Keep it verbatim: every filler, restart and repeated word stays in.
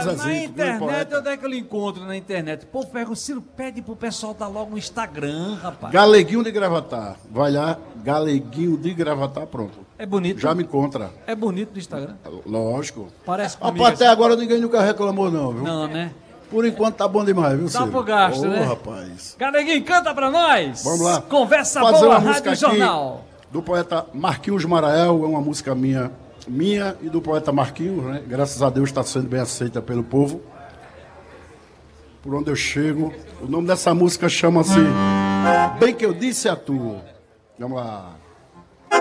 Zezito. Na internet, onde é que eu lhe encontro na internet? Pô, pega o Ciro, pede pro pessoal dar logo no Instagram, rapaz. Galeguinho de Gravatar. Vai lá, Galeguinho de Gravatar, pronto. É bonito. Já me encontra. É bonito no Instagram. Lógico. Parece Ah, comigo. até assim. agora ninguém nunca reclamou, não, viu? Não, né? Por enquanto tá bom demais, viu, Dá Ciro? pro gasto, Ô, né? rapaz. Galeguinho, canta pra nós. Vamos lá. Conversa Fazer boa, uma música Rádio aqui Jornal. do poeta Marquinhos Marael, é uma música minha, minha e do poeta Marquinhos, né? Graças a Deus está sendo bem aceita pelo povo. Por onde eu chego. O nome dessa música chama-se Bem Que Eu Disse a Tu. Vamos lá.